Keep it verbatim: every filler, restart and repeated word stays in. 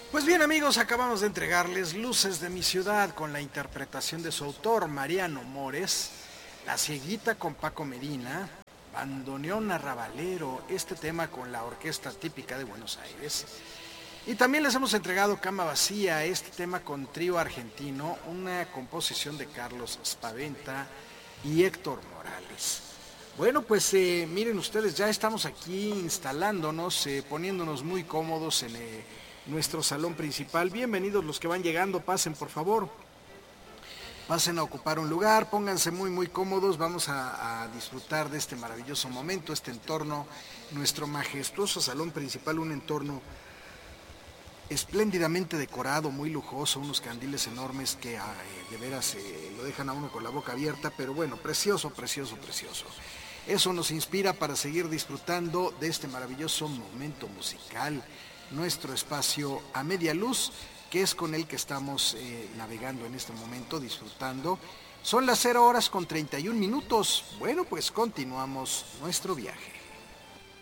Pues bien amigos, acabamos de entregarles Luces de mi ciudad con la interpretación de su autor Mariano Mores, La cieguita con Paco Medina, Bandoneón arrabalero, este tema con la orquesta típica de Buenos Aires. Y también les hemos entregado Cama Vacía, este tema con trío argentino, una composición de Carlos Spaventa y Héctor Morales. Bueno, pues eh, miren ustedes, ya estamos aquí instalándonos, eh, poniéndonos muy cómodos en eh, nuestro salón principal. Bienvenidos los que van llegando, pasen por favor. Pasen a ocupar un lugar, pónganse muy muy cómodos, vamos a, a disfrutar de este maravilloso momento, este entorno, nuestro majestuoso salón principal, un entorno espléndidamente decorado, muy lujoso, unos candiles enormes que ay, de veras eh, lo dejan a uno con la boca abierta, pero bueno, precioso, precioso, precioso. Eso nos inspira para seguir disfrutando de este maravilloso momento musical, nuestro espacio a media luz, que es con el que estamos eh, navegando en este momento, disfrutando. Son las cero horas con treinta y un minutos. Bueno, pues continuamos nuestro viaje.